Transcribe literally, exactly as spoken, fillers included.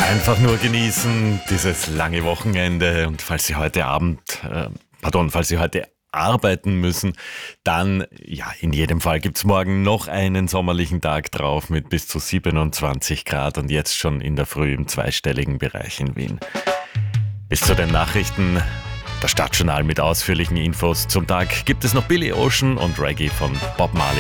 Einfach nur genießen, dieses lange Wochenende. Und falls Sie heute Abend, äh, pardon, falls Sie heute arbeiten müssen, dann, ja, in jedem Fall gibt's morgen noch einen sommerlichen Tag drauf mit bis zu siebenundzwanzig Grad und jetzt schon in der Früh im zweistelligen Bereich in Wien. Bis zu den Nachrichten, das Stadtjournal mit ausführlichen Infos zum Tag, gibt es noch Billy Ocean und Reggae von Bob Marley.